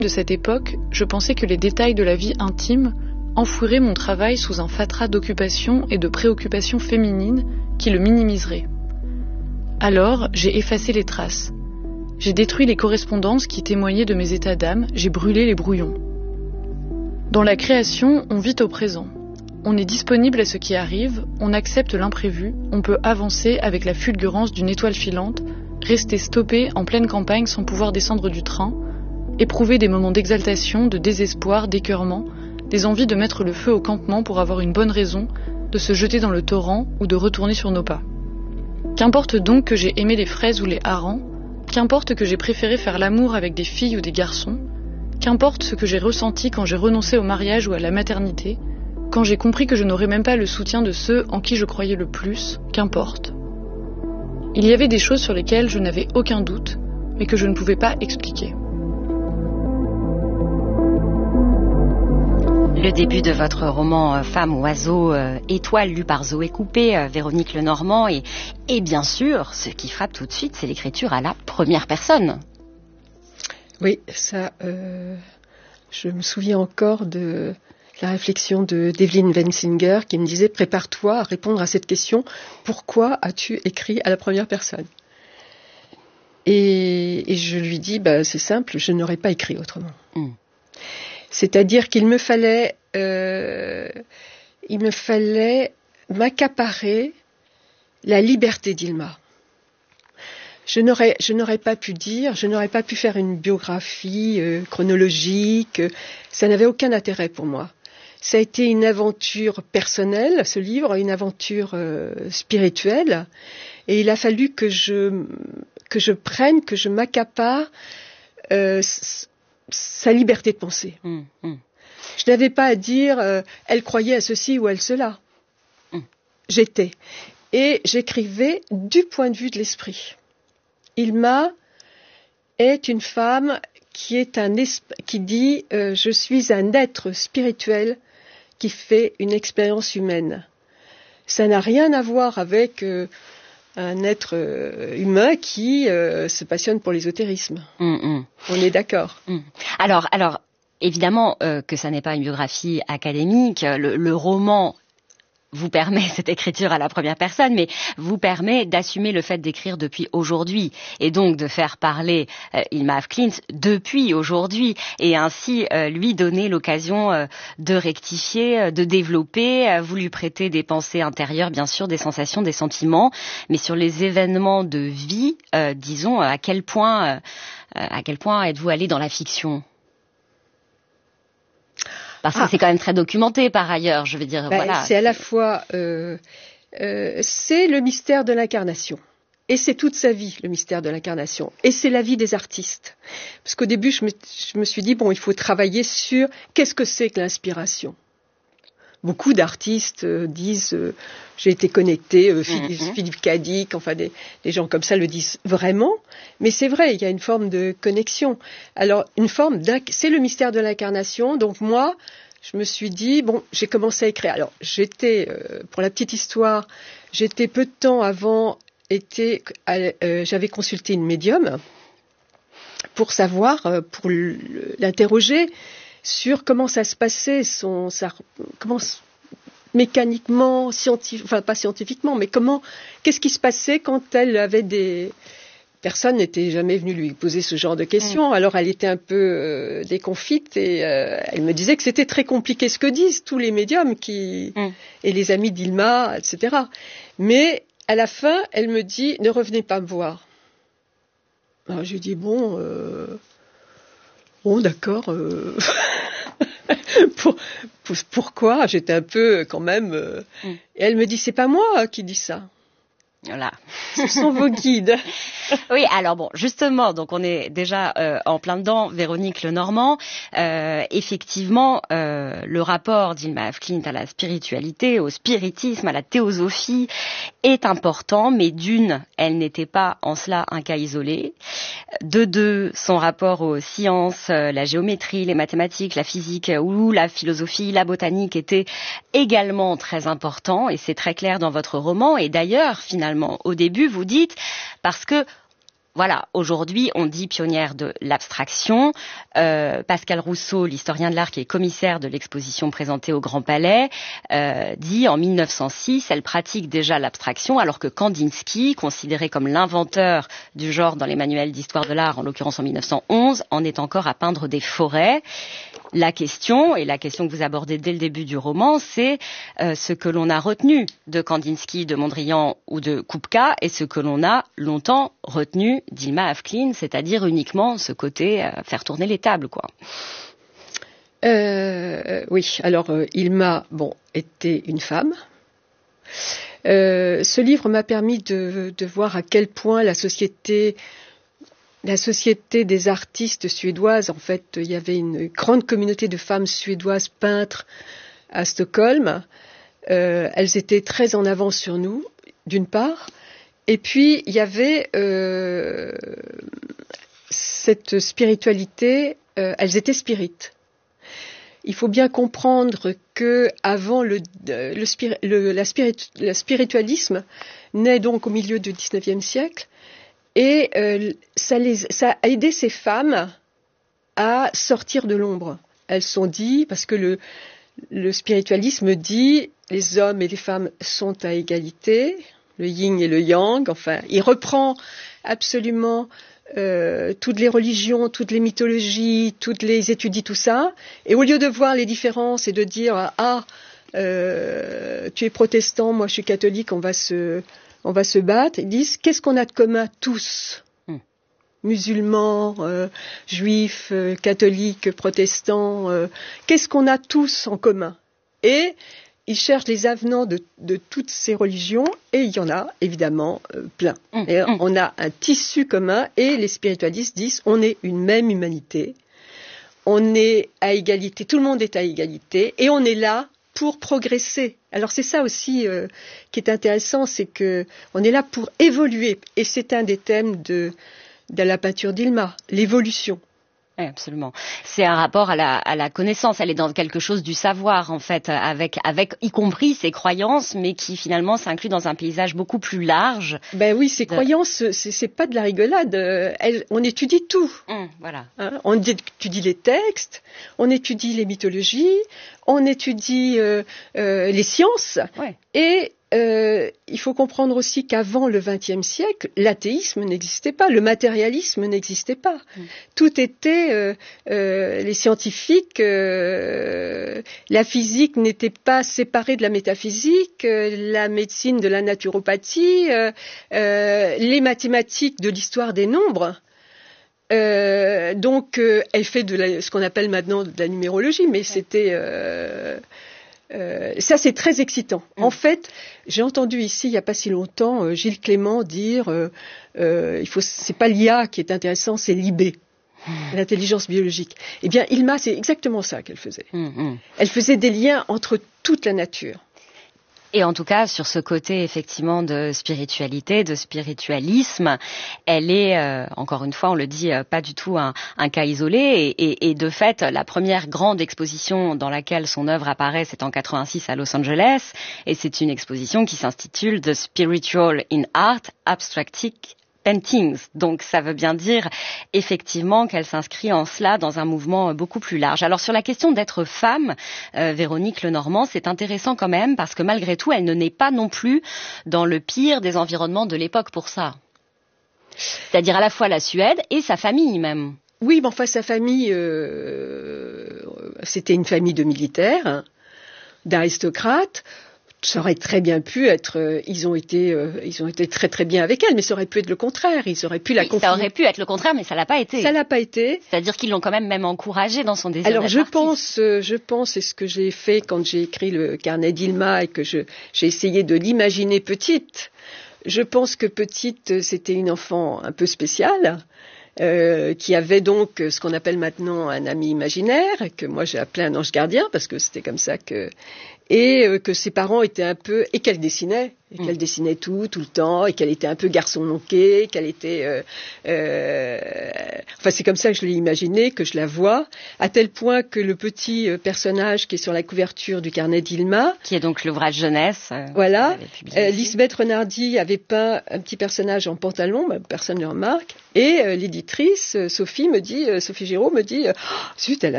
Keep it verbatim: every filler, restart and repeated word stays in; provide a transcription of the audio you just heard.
De cette époque, je pensais que les détails de la vie intime enfouiraient mon travail sous un fatras d'occupations et de préoccupations féminines qui le minimiseraient. Alors, j'ai effacé les traces. J'ai détruit les correspondances qui témoignaient de mes états d'âme, j'ai brûlé les brouillons. Dans la création, on vit au présent. On est disponible à ce qui arrive, on accepte l'imprévu, on peut avancer avec la fulgurance d'une étoile filante, rester stoppé en pleine campagne sans pouvoir descendre du train, éprouver des moments d'exaltation, de désespoir, d'écœurement, des envies de mettre le feu au campement pour avoir une bonne raison, de se jeter dans le torrent ou de retourner sur nos pas. Qu'importe donc que j'ai aimé les fraises ou les harengs, qu'importe que j'ai préféré faire l'amour avec des filles ou des garçons, qu'importe ce que j'ai ressenti quand j'ai renoncé au mariage ou à la maternité, quand j'ai compris que je n'aurais même pas le soutien de ceux en qui je croyais le plus, qu'importe. Il y avait des choses sur lesquelles je n'avais aucun doute, mais que je ne pouvais pas expliquer. Le début de votre roman Femme oiseau, euh, étoile lu par Zoé Coupé, euh, Véronique Lenormand, et, et bien sûr, ce qui frappe tout de suite, c'est l'écriture à la première personne. Oui, ça, euh, je me souviens encore de la réflexion de d'Evelyn Wensinger qui me disait « Prépare-toi à répondre à cette question, pourquoi as-tu écrit à la première personne ?» et, et je lui dis bah, « C'est simple, je n'aurais pas écrit autrement. Mm. » C'est-à-dire qu'il me fallait, euh, il me fallait m'accaparer la liberté d'Ilma. Je n'aurais, je n'aurais pas pu dire, je n'aurais pas pu faire une biographie euh, chronologique. Euh, ça n'avait aucun intérêt pour moi. Ça a été une aventure personnelle, ce livre, une aventure euh, spirituelle, et il a fallu que je que je prenne, que je m'accapare euh, sa liberté de penser. Mmh, mmh. Je n'avais pas à dire euh, elle croyait à ceci ou à cela. Mmh. J'étais. Et j'écrivais du point de vue de l'esprit. Ilma est une femme qui est un esp- qui dit euh, je suis un être spirituel qui fait une expérience humaine. Ça n'a rien à voir avec euh, un être euh, humain qui euh, se passionne pour l'ésotérisme. Mmh, mmh. On est d'accord. Mmh. Alors, alors, évidemment euh, que ça n'est pas une biographie académique. Le, le roman vous permet, cette écriture à la première personne, mais vous permet d'assumer le fait d'écrire depuis aujourd'hui et donc de faire parler euh, Ilma af Klint depuis aujourd'hui et ainsi euh, lui donner l'occasion euh, de rectifier, euh, de développer. Euh, vous lui prêtez des pensées intérieures, bien sûr, des sensations, des sentiments, mais sur les événements de vie, euh, disons, à quel point, euh, à quel point êtes-vous allé dans la fiction ? Parce que ah. c'est quand même très documenté par ailleurs, je veux dire. Ben, voilà. C'est à la fois, euh, euh, c'est le mystère de l'incarnation, et c'est toute sa vie le mystère de l'incarnation, et c'est la vie des artistes. Parce qu'au début, je me, je me suis dit bon, il faut travailler sur qu'est-ce que c'est que l'inspiration. Beaucoup d'artistes euh, disent euh, j'ai été connecté, euh, Philippe, mm-hmm. Philippe Cadic, enfin des, des gens comme ça le disent vraiment, mais c'est vrai, il y a une forme de connexion. Alors une forme c'est le mystère de l'incarnation. Donc moi, je me suis dit bon, j'ai commencé à écrire. Alors j'étais, euh, pour la petite histoire, j'étais peu de temps avant, était, euh, j'avais consulté une médium pour savoir, euh, pour l'interroger sur comment ça se passait, son, sa, comment mécaniquement, scientifique, enfin pas scientifiquement, mais comment, qu'est-ce qui se passait quand elle avait des personne n'était jamais venue lui poser ce genre de questions. Mmh. Alors elle était un peu euh, déconfite et euh, elle me disait que c'était très compliqué ce que disent tous les médiums qui mmh. et les amis d'Ilma, et cetera. Mais à la fin, elle me dit ne revenez pas me voir. Alors je lui dis bon. Euh... Bon, d'accord. Euh... pour, pour, pourquoi ? J'étais un peu, quand même... Euh... Mm. Et elle me dit, c'est pas moi qui dis ça. Voilà. Ce sont vos guides. Oui, alors bon, justement, donc on est déjà euh, en plein dedans, Véronique Lenormand. Euh, effectivement, euh, le rapport d'Ilma af Klint à la spiritualité, au spiritisme, à la théosophie est important, mais d'une, elle n'était pas en cela un cas isolé. De deux, son rapport aux sciences, la géométrie, les mathématiques, la physique ou la philosophie, la botanique était également très important, et c'est très clair dans votre roman. Et d'ailleurs, finalement, au début, vous dites, parce que voilà, aujourd'hui, on dit pionnière de l'abstraction. Euh, Pascal Rousseau, l'historien de l'art qui est commissaire de l'exposition présentée au Grand Palais, euh, dit en mille neuf cent six, elle pratique déjà l'abstraction, alors que Kandinsky, considéré comme l'inventeur du genre dans les manuels d'histoire de l'art, en l'occurrence en mille neuf cent onze, en est encore à peindre des forêts. La question, et la question que vous abordez dès le début du roman, c'est euh, ce que l'on a retenu de Kandinsky, de Mondrian ou de Kupka, et ce que l'on a longtemps retenu d'Ilma Afklin, c'est-à-dire uniquement ce côté euh, faire tourner les tables, quoi. Euh, oui, alors euh, Ilma, bon, était une femme. Euh, ce livre m'a permis de, de voir à quel point la société, la société des artistes suédoises, en fait, il y avait une grande communauté de femmes suédoises peintres à Stockholm. Euh, elles étaient très en avance sur nous, d'une part. Et puis, il y avait euh, cette spiritualité, euh, elles étaient spirites. Il faut bien comprendre que avant le, le, spiri, le la spirit, le spiritualisme naît donc au milieu du dix-neuvième siècle et euh, ça, les, ça a aidé ces femmes à sortir de l'ombre. Elles sont dit, parce que le, le spiritualisme dit les hommes et les femmes sont à égalité, le yin et le yang, enfin, il reprend absolument euh, toutes les religions, toutes les mythologies, toutes les étudie tout ça, et au lieu de voir les différences et de dire ah euh, tu es protestant, moi je suis catholique, on va se on va se battre, ils disent qu'est-ce qu'on a de commun tous, mm. musulmans, euh, juifs, euh, catholiques, protestants, euh, qu'est-ce qu'on a tous en commun? Et ils cherchent les avenants de, de toutes ces religions, et il y en a évidemment euh, plein. Mmh, et mmh. On a un tissu commun, et les spiritualistes disent on est une même humanité, on est à égalité, tout le monde est à égalité, et on est là pour progresser. Alors c'est ça aussi euh, qui est intéressant, c'est que on est là pour évoluer, et c'est un des thèmes de, de la peinture d'Ilma, l'évolution. Oui, absolument. C'est un rapport à la, à la connaissance. Elle est dans quelque chose du savoir, en fait, avec, avec y compris ses croyances, mais qui finalement s'inclut dans un paysage beaucoup plus large. Ben oui, ces de... croyances, c'est, c'est pas de la rigolade. Elle, on étudie tout. Mmh, voilà. Hein, on étudie les textes, on étudie les mythologies, on étudie euh, euh, les sciences, ouais. et Euh, il faut comprendre aussi qu'avant le vingtième siècle, l'athéisme n'existait pas, le matérialisme n'existait pas. Mmh. Tout était, euh, euh, les scientifiques, euh, la physique n'était pas séparée de la métaphysique, euh, la médecine de la naturopathie, euh, euh, les mathématiques de l'histoire des nombres. Euh, donc, euh, elle fait de la, ce qu'on appelle maintenant de la numérologie, mais mmh. c'était... Euh, Euh, ça, c'est très excitant. Mmh. En fait, j'ai entendu ici, il n'y a pas si longtemps, euh, Gilles Clément dire euh, euh, il faut, c'est pas l'I A qui est intéressant, c'est l'I B, mmh. l'intelligence biologique. Eh bien, Ilma, c'est exactement ça qu'elle faisait. Mmh. Elle faisait des liens entre toute la nature. Et en tout cas, sur ce côté effectivement de spiritualité, de spiritualisme, elle est, euh, encore une fois, on le dit, euh, pas du tout un, un cas isolé. Et, et, et de fait, la première grande exposition dans laquelle son œuvre apparaît, c'est en quatre-vingt-six à Los Angeles. Et c'est une exposition qui s'intitule The Spiritual in Art, Abstractic Paintings. Donc ça veut bien dire effectivement qu'elle s'inscrit en cela dans un mouvement beaucoup plus large. Alors sur la question d'être femme, euh, Véronique Lenormand, c'est intéressant quand même parce que malgré tout, elle ne naît pas non plus dans le pire des environnements de l'époque pour ça. C'est-à-dire à la fois la Suède et sa famille même. Oui, mais enfin sa famille, euh, c'était une famille de militaires, hein, d'aristocrates. Ça aurait très bien pu être, euh, ils ont été, euh, ils ont été très très bien avec elle, mais ça aurait pu être le contraire. Ils auraient pu la oui, confiner. Ça aurait pu être le contraire, mais ça l'a pas été. Ça l'a pas été. C'est-à-dire qu'ils l'ont quand même même encouragée dans son désir Alors d'être je artiste. pense, euh, je pense, c'est ce que j'ai fait quand j'ai écrit le carnet d'Ilma et que je, j'ai essayé de l'imaginer petite. Je pense que petite, c'était une enfant un peu spéciale. Euh, qui avait donc ce qu'on appelle maintenant un ami imaginaire, que moi j'ai appelé un ange gardien, parce que c'était comme ça que... et euh, que ses parents étaient un peu, et qu'elle dessinait, et qu'elle mmh. dessinait tout, tout le temps, et qu'elle était un peu garçon manqué, qu'elle était, euh, euh, enfin c'est comme ça que je l'ai imaginé, que je la vois, à tel point que le petit personnage qui est sur la couverture du carnet d'Ilma, qui est donc l'ouvrage jeunesse, euh, voilà, euh, Lisbeth Renardi avait peint un petit personnage en pantalon, bah, personne ne le remarque, et euh, l'éditrice euh, Sophie me dit, euh, Sophie Giraud me dit, euh, oh, zut, elle a